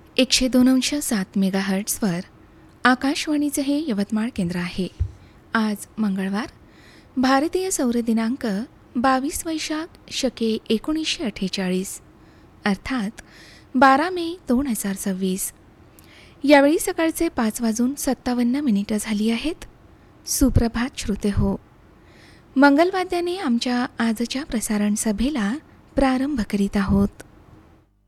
102.7 मेगाहर्ट्झवर आकाशवाणीचे हे यवतमाळ केंद्र आहे. आज मंगळवार, भारतीय सौर दिनांक 22 वैशाख शके 1948 अर्थात 12 मे 2026. यावेळी सकाळचे 5:57 झाली आहेत. सुप्रभात श्रोते हो. मंगलवाद्याने आमच्या आजच्या प्रसारण सभेला प्रारंभ करीत आहोत.